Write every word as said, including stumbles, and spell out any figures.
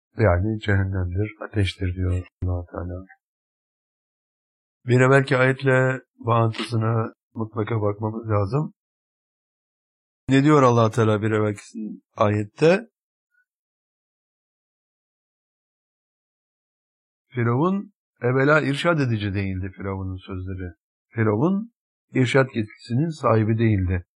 Yani cehennemdir, ateştir diyor Allah Teala. Bir evvelki ayetle bağıntısına mutlaka bakmamız lazım. Ne diyor Allah Teala bir evvelki ayette? Firavun evvela irşad edici değildi Firavun'un sözleri. Firavun irşad yetkisinin sahibi değildi.